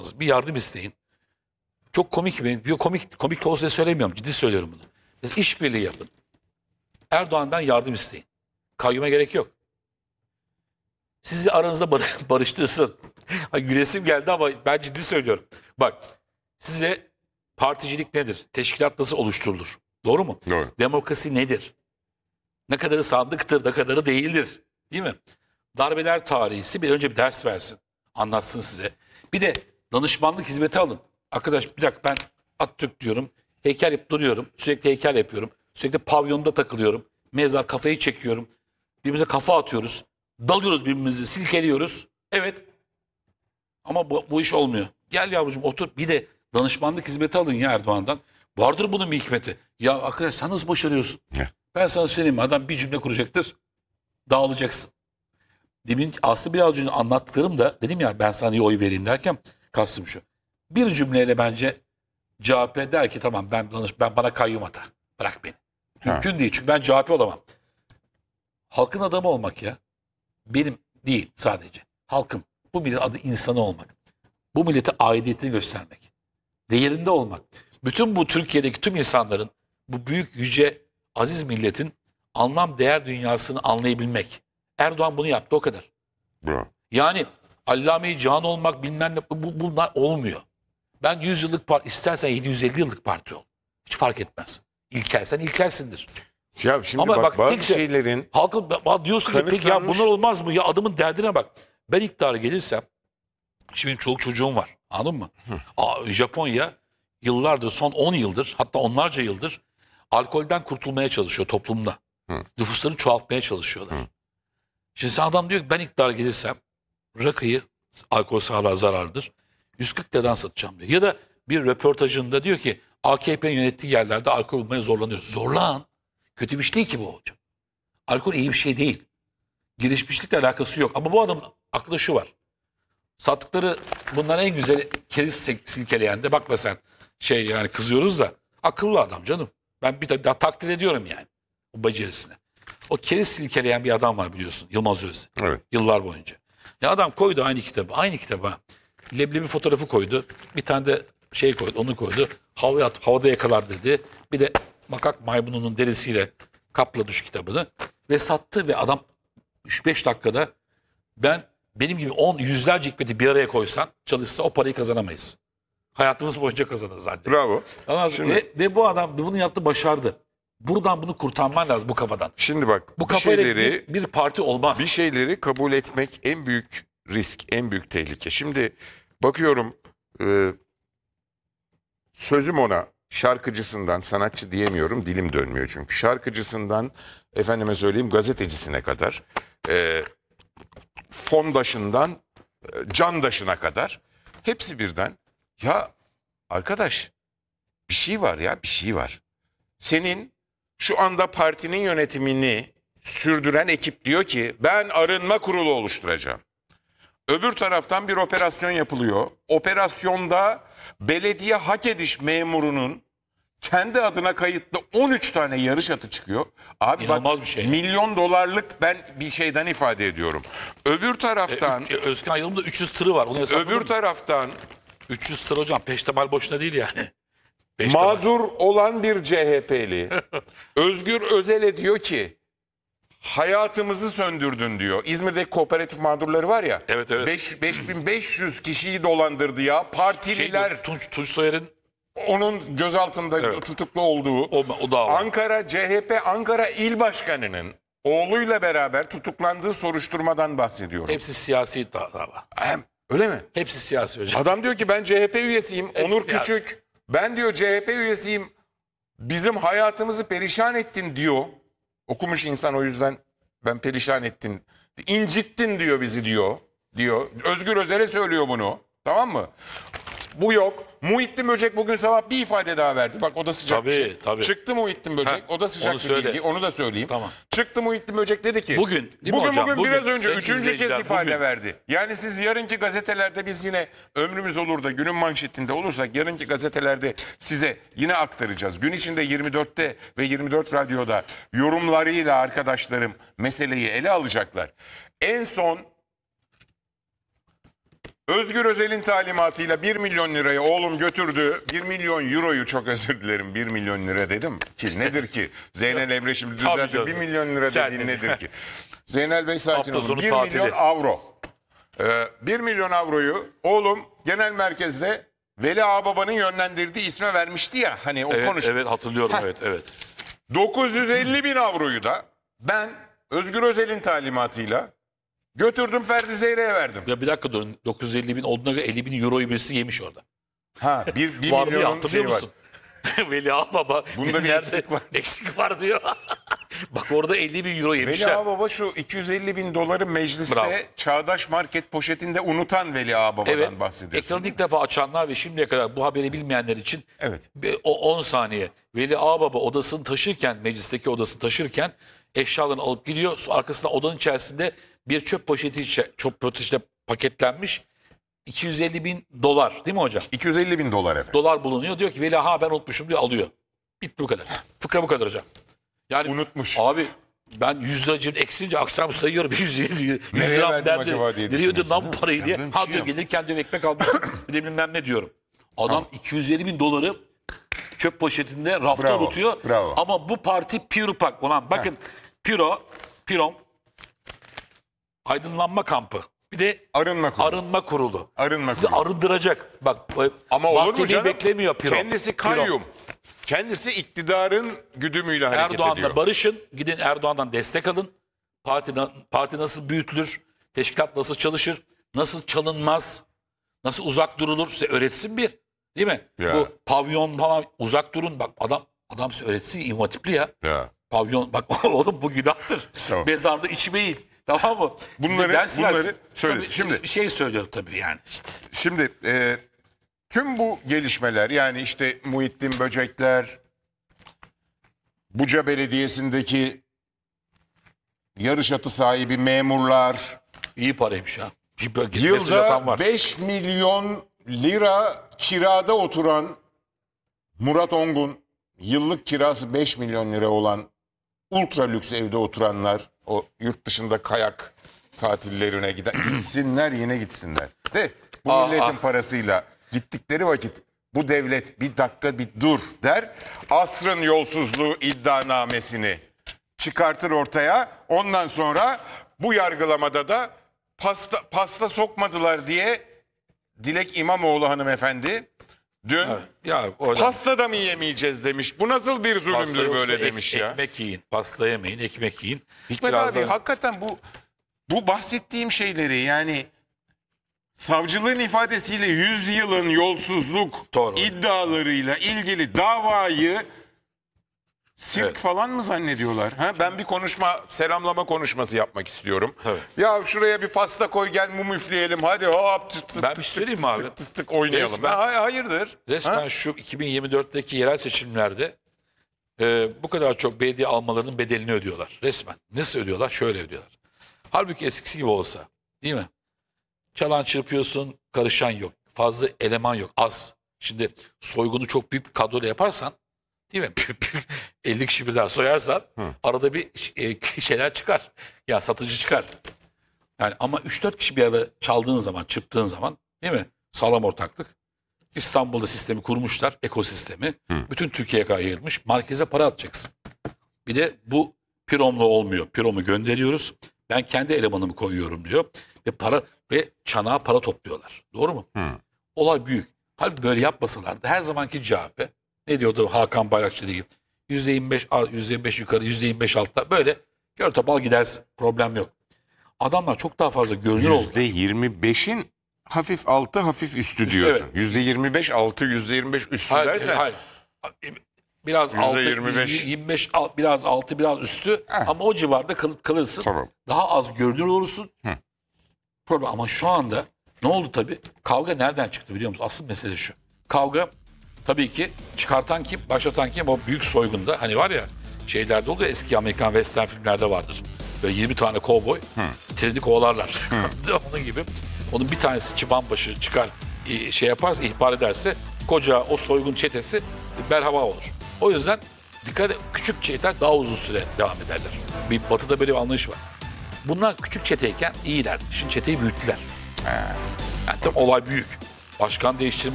olmaz. Bir yardım isteyin. Çok komik bir komik olsa söylemiyorum. Ciddi söylüyorum bunu. Siz işbirliği yapın. Erdoğan'dan yardım isteyin. Kayyuma gerek yok. Sizi aranızda barıştırsın. Gülesim geldi ama ben ciddi söylüyorum. Bak, size particilik nedir? Teşkilat nasıl oluşturulur? Doğru mu? Doğru. Demokrasi nedir? Ne kadarı sandıktır, ne kadarı değildir. Değil mi? Darbeler tarihisi bir önce bir ders versin. Anlatsın size. Bir de danışmanlık hizmeti alın. Arkadaş bir dakika, ben Atatürk diyorum. Heykel yapıp duruyorum. Sürekli heykel yapıyorum. Sürekli pavyonda takılıyorum. Mezar kafayı çekiyorum. Birbirimize kafa atıyoruz. Dalıyoruz birbirimizi, silkeliyoruz. Evet. Ama bu iş olmuyor. Gel yavrucuğum otur. Bir de danışmanlık hizmeti alın ya Erdoğan'dan. Vardır bunun bir hikmeti. Ya arkadaş sen nasıl başarıyorsun? Ne? Ben sana söyleyeyim mi? Adam bir cümle kuracaktır. Dağılacaksın. Demin Aslı Bilalcı'nın anlattığım da dedim ya ben sana iyi oy vereyim derken kastım şu. Bir cümleyle bence CHP der ki tamam ben bana kayyum ata. Bırak beni. Mümkün değil çünkü ben CHP olamam. Halkın adamı olmak ya. Benim değil sadece. Halkın. Bu millet adı insanı olmak. Bu millete aidiyetini göstermek. Değerinde olmak. Bütün bu Türkiye'deki tüm insanların bu büyük, yüce, aziz milletin anlam, değer dünyasını anlayabilmek. Erdoğan bunu yaptı o kadar. Bravo. Yani Allame-i Cihan olmak bilmem ne bunlar olmuyor. Ben 100 yıllık parti istersen 750 yıllık parti ol. Hiç fark etmez. İlkelsen ilkelsindir. Ya şimdi Ama bak bazı tek de- şeylerin Halkın diyorsun ki peki ya kanıksanmış- bunlar olmaz mı? Ya adamın derdine bak. Ben iktidara gelirsem şimdi benim çoluk çocuğum var. Anladın mı? Japonya yıllardır son 10 yıldır hatta onlarca yıldır alkolden kurtulmaya çalışıyor toplumda. Nüfuslarını çoğaltmaya çalışıyorlar. Şimdi adam diyor ki ben iktidara gelirsem rakıyı alkol sağlığa zararlıdır. 140 liradan satacağım diyor. Ya da bir röportajında diyor ki AKP'nin yönettiği yerlerde alkol bulmaya zorlanıyoruz. Zorlan. Kötü bir şey değil ki bu hocam. Alkol iyi bir şey değil. Gelişmişlikle alakası yok. Ama bu adamın aklında şu var. Sattıkları bunların en güzeli keriz silkeleyen de bakma sen yani kızıyoruz da akıllı adam canım. Ben bir daha takdir ediyorum yani o becerisine. O keriz silkeleyen bir adam var biliyorsun Yılmaz Özde. Evet. Yıllar boyunca. Ya adam koydu aynı kitaba leblebi fotoğrafı koydu. Bir tane de şey koydu onu koydu. Havada yakalar dedi. Bir de makak maymununun derisiyle kapladı şu kitabını ve sattı ve adam 3-5 dakikada benim gibi yüzlerce hikmeti bir araya koysan çalışsa o parayı kazanamayız. Hayatımız boyunca kazanırız ancak. bravo. Şimdi, ve bu adam bunu yaptı başardı. Buradan bunu kurtarman lazım bu kafadan. Şimdi bak Bu bir kafayla şeyleri bir parti olmaz. bir şeyleri kabul etmek en büyük risk, en büyük tehlike. Şimdi bakıyorum sözüm ona şarkıcısından, sanatçı diyemiyorum, dilim dönmüyor çünkü. Şarkıcısından, efendime söyleyeyim gazetecisine kadar, fondaşından, candaşına kadar hepsi birden. Ya arkadaş bir şey var ya bir şey var. Senin şu anda partinin yönetimini sürdüren ekip diyor ki ben arınma kurulu oluşturacağım. Öbür taraftan bir operasyon yapılıyor. Operasyonda belediye hak ediş memurunun kendi adına kayıtlı 13 tane yarış atı çıkıyor. Abi İnanılmaz bak, bir şey. milyon dolarlık ben bir şeyden ifade ediyorum. Öbür taraftan Özkan Yılmaz'da 300 tırı var. Onu hesapladın öbür mı? taraftan 300 tır hocam. Peştemal boşuna değil yani. Peştemal. mağdur olan bir CHP'li Özgür Özel'e diyor ki hayatımızı söndürdün diyor. İzmir'deki kooperatif mağdurları var ya. Evet, evet. 5500 kişiyi dolandırdı ya. Partililer Tunç Soyer'in onun gözaltında Evet. tutuklu olduğu. o da var. Ankara CHP Ankara İl Başkanı'nın oğluyla beraber tutuklandığı soruşturmadan bahsediyorum. Hepsi siyasi dava. Öyle mi? Hepsi siyasi hocam. Adam diyor ki ben CHP üyesiyim. Onur siyasi. Küçük. Ben diyor CHP üyesiyim. Bizim hayatımızı perişan ettin diyor. Okumuş insan o yüzden ben perişan ettin. İncittin diyor bizi diyor. Özgür Özel'e söylüyor bunu. Tamam mı? Bu yok. Muhittin Böcek bugün sabah bir ifade daha verdi. Bak o da sıcak bir Tabii, şey. tabii. Çıktı Muhittin Böcek. O da sıcak onu bir söyle. bilgi. Onu da söyleyeyim. Tamam. Çıktı Muhittin Böcek dedi ki. Bugün, değil mi bugün, hocam? bugün Bugün, biraz önce sevgili üçüncü kez izleyiciler, ifade bugün. verdi. Yani siz yarınki gazetelerde biz yine ömrümüz olur da günün manşetinde olursak yarınki gazetelerde size yine aktaracağız. Gün içinde 24'te ve 24 Radyo'da yorumlarıyla arkadaşlarım meseleyi ele alacaklar. En son Özgür Özel'in talimatıyla 1 milyon liraya oğlum götürdü. 1 milyon euroyu, çok özür dilerim, 1 milyon lira dedim ki nedir ki? Zeynel Emre şimdi Tabii düzeltti. canım. 1 milyon lira Sen dediğin dedin. nedir ki? Zeynel Bey sakin Hafta olun. sonu 1 tatili. milyon avro. 1 milyon avroyu oğlum genel merkezde Veli Ağababa'nın yönlendirdiği isme vermişti ya. Hani o Evet, konuştu. evet hatırlıyorum, evet. 950 bin avroyu da ben Özgür Özel'in talimatıyla götürdüm Ferdi Zeyre'ye verdim. Ya bir dakika durun. 950 bin olduğuna göre 50 bin euroyu birisi yemiş orada. Ha, bir Vardı ya, milyonun hatırlıyor şeyi var. musun? Veli Ağababa. Bunda bir nerede- eksik var. Eksik var diyor. Bak orada 50 bin euro Veli yemişler. Ağababa şu 250 bin doları mecliste Bravo. Çağdaş Market poşetinde unutan Veli Ağababa'dan Evet. bahsediyorsun. Ekranı ilk defa açanlar ve şimdiye kadar bu haberi bilmeyenler için Evet. o 10 saniye. Veli Ağababa odasını taşırken, meclisteki odasını taşırken eşyalarını alıp gidiyor. Arkasında odanın içerisinde bir çöp poşetiyle paketlenmiş 250 bin dolar, değil mi hocam? 250 bin dolar efendim. Dolar bulunuyor. Diyor ki Veli ben unutmuşum diyor, alıyor. Bitti bu kadar. Fıkra bu kadar hocam. Yani Unutmuş. Abi ben 100 lira cebimde eksince aksam sayıyorum. 100 Nereye liram verdim nerede? acaba diye Nereye ödedin düşünüyorsun, lan değil mi? parayı Ya diye. böyle bir Ha şey diyor yok. gelirken diyor ekmek aldım. Bir de bilmem ne diyorum. Adam 250 bin doları çöp poşetinde rafta Bravo, tutuyor. bravo. Ama bu parti Pirupak olan bakın Pirom aydınlanma kampı. Bir de Arınma kurulu. arınma kurulu. Arınma Sizi kurulu. arındıracak. Bak Ama olur mu mahkemeyi canım? beklemiyor Pirom. Kendisi Pirom. kayyum. Kendisi iktidarın güdümüyle hareket ediyor. Erdoğan'la barışın. Gidin Erdoğan'dan destek alın. Parti nasıl büyütülür? Teşkilat nasıl çalışır? Nasıl çalınmaz? Nasıl uzak durulur? Size öğretsin bir. Değil mi? Ya. Bu pavyon falan uzak durun. Bak adam size öğretsin. İmam Hatipli ya. Ya. Pavyon bak oğlum bu günahtır. Tamam. Mezarda içmeyin. Tamam mı? Size Bunları ders versin. söyle. Tabii, Şimdi bir şey söylüyorum tabii yani işte. Şimdi tüm bu gelişmeler, yani işte Muhittin Böcekler, Buca Belediyesi'ndeki yarış atı sahibi memurlar, İyi paraymış ha. Bir bölgesi mesaj atan yılda var. 5 milyon lira kirada oturan Murat Ongun, yıllık kirası 5 milyon lira olan ultra lüks evde oturanlar, o yurt dışında kayak tatillerine gitsinler, yine gitsinler. De bu milletin parasıyla gittikleri vakit bu devlet bir dakika bir dur der. Asrın yolsuzluğu iddianamesini çıkartır ortaya. Ondan sonra bu yargılamada da pasta sokmadılar diye Dilek İmamoğlu hanımefendi dün Ya orada pasta da mı yemeyeceğiz demiş. Bu nasıl bir pasta zulümdür yoksa böyle demiş ya. Ekmek yiyin. Pasta yemeyin. Ekmek yiyin. Hikmet Birazdan- abi hakikaten bu bahsettiğim şeyleri, yani savcılığın ifadesiyle 100 yılın yolsuzluk Doğru. iddialarıyla ilgili davayı sirk Evet. falan mı zannediyorlar? Ha? Ben bir selamlama konuşması yapmak istiyorum. Evet. Ya şuraya bir pasta koy, gel mum üfleyelim, hadi hop tık tık Ben bir tık şey söyleyeyim mi abi? tık tık oynayalım. Resmen- Hayırdır? Resmen Ha? şu 2024'teki yerel seçimlerde bu kadar çok belediye almalarının bedelini ödüyorlar. Resmen. Nasıl ödüyorlar? Şöyle ödüyorlar. Halbuki eskisi gibi olsa. Değil mi? Çalan çırpıyorsun, karışan yok. Fazla eleman yok. Az. Şimdi soygunu çok büyük bir kadroyla yaparsan, değil mi? 50 kişi birden soyarsan arada bir şeyler çıkar. Ya satıcı çıkar. Yani ama 3-4 kişi bir arada çaldığın zaman, çırptığın zaman, değil mi? Sağlam ortaklık. İstanbul'da sistemi kurmuşlar, ekosistemi. Bütün Türkiye'ye yayılmış. Merkeze para atacaksın. Bir de bu Pirom'la olmuyor. Pirom'u gönderiyoruz. Ben kendi elemanımı koyuyorum diyor. Ve çanağa para topluyorlar. Doğru mu? Olay büyük. Halbuki böyle yapmasalardı her zamanki CHP, ne diyordu Hakan Bayrakçı gibi, %25 yukarı, %25 altta, böyle gör topal gidersin. Problem yok. Adamlar çok daha fazla görünür oldu. %25'in hafif altı hafif üstü diyorsun. %25 altı, %25 üstü dersen. Hayır. Biraz altı, %25. 25, biraz altı, biraz üstü. Ama o civarda kalırsın. Tamam. Daha az görünür olursun. Problem. Ama şu anda ne oldu tabii? Kavga nereden çıktı biliyor musun? Asıl mesele şu. Kavga tabii ki çıkartan kim, başlatan kim? O büyük soygunda. Hani var ya şeylerde oluyor, eski Amerikan western filmlerde vardır. Böyle 20 tane kovboy treni kovalarlar. Onun gibi. Onun bir tanesi çıbanbaşı çıkar, şey yaparsa, ihbar ederse koca o soygun çetesi berhava olur. O yüzden dikkat et, küçük çeteler daha uzun süre devam ederler. Batı'da böyle bir anlayış var. Bunlar küçük çeteyken iyiler. Şimdi çeteyi büyüttüler. Yani tabii olay büyük. Başkan değiştirme